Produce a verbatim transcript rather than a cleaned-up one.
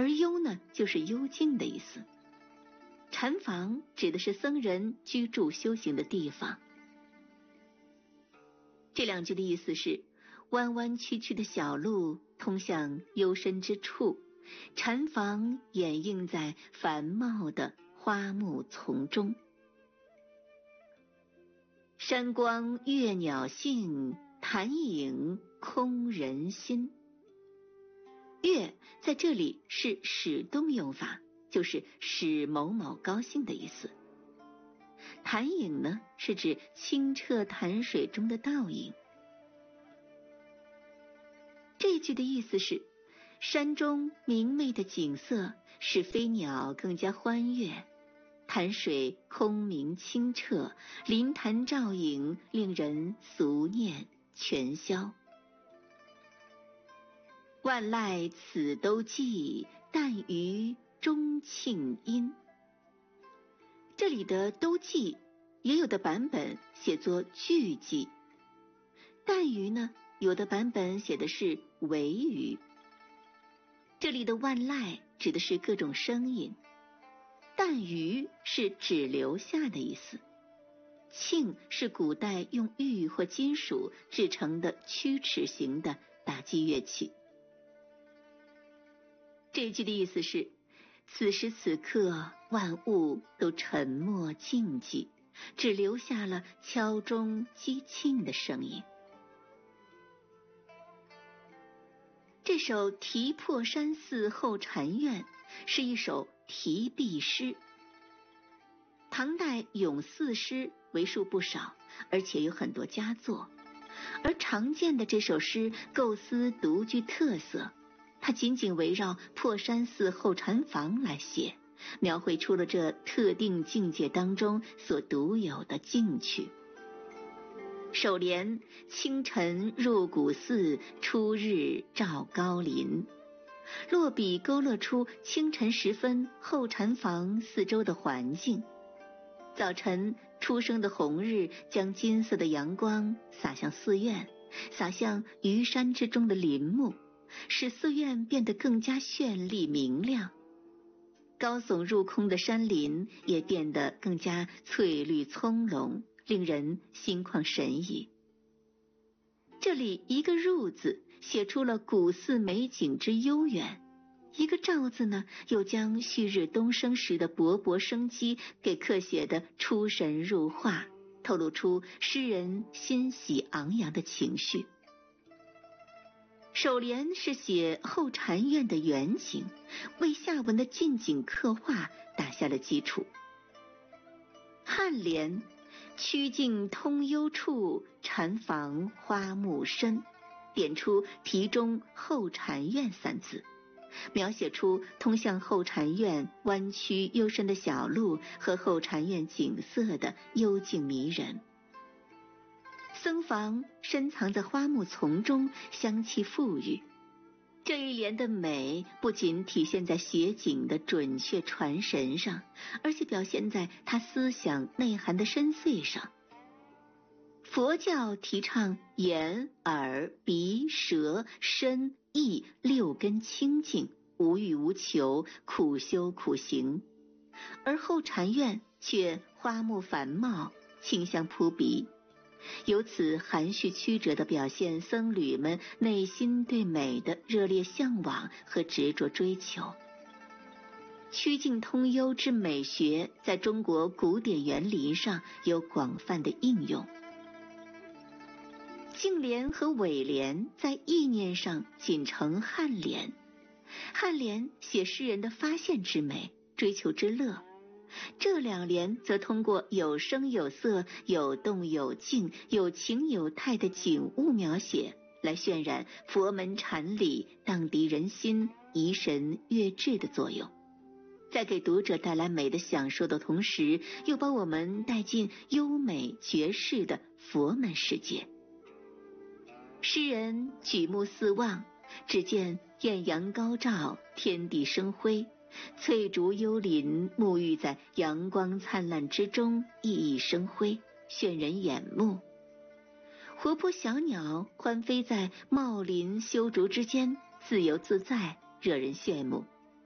而幽呢，就是幽静的意思。禅房指的是僧人居住修行的地方。这两句的意思是，弯弯曲曲的小路通向幽深之处，禅房掩映在繁茂的花木丛中。山光悦鸟性，潭影空人心。悦在这里是使动用法，就是使某某高兴的意思。潭影呢，是指清澈潭水中的倒影。这句的意思是，山中明媚的景色使飞鸟更加欢悦，潭水空明清澈，临潭照影，令人俗念全消。万籁此都记，但余钟磬音。这里的都记也有的版本写作句记，但余呢，有的版本写的是惟余。这里的万籁指的是各种声音，但余是只留下的意思。磬是古代用玉或金属制成的曲尺形的打击乐器。这句的意思是，此时此刻万物都沉默静寂，只留下了敲钟击磬的声音。这首《题破山寺后禅院》是一首题壁诗。唐代咏寺诗为数不少，而且有很多佳作，而常见的这首诗构思独具特色，它仅仅围绕破山寺后禅房来写，描绘出了这特定境界当中所独有的境趣。首联清晨入古寺，初日照高林，落笔勾勒出清晨时分后禅房四周的环境。早晨初升的红日将金色的阳光洒向寺院，洒向虞山之中的林木，使寺院变得更加绚丽明亮。高耸入空的山林也变得更加翠绿葱茏，令人心旷神怡。这里一个入字写出了古寺美景之悠远，一个照字呢，又将旭日东升时的勃勃生机给刻写的出神入化，透露出诗人欣喜昂扬的情绪。首联是写后禅院的远景，为下文的近景刻画打下了基础。颔联曲径通幽处，禅房花木深，点出题中后禅院三字，描写出通向后禅院弯曲幽深的小路和后禅院景色的幽静迷人。僧房深藏在花木丛中，香气馥郁。这一联的美不仅体现在写景的准确传神上，而且表现在它思想内涵的深邃上。佛教提倡眼、耳、鼻、舌、身、意六根清净，无欲无求，苦修苦行，而后禅院却花木繁茂，清香扑鼻，由此含蓄曲折地表现僧侣们内心对美的热烈向往和执着追求。曲径通幽之美学在中国古典园林上有广泛的应用。颈联和尾联在意念上仅成颔联，颔联写诗人的发现之美，追求之乐，这两联则通过有声有色、有动有静、有情有态的景物描写，来渲染佛门禅理荡涤人心、怡神悦智的作用，在给读者带来美的享受的同时，又把我们带进优美绝世的佛门世界。诗人举目四望，只见艳阳高照，天地生辉，翠竹幽林沐浴在阳光灿烂之中，熠熠生辉，炫人眼目。活泼小鸟欢飞在茂林修竹之间，自由自在，惹人羡慕。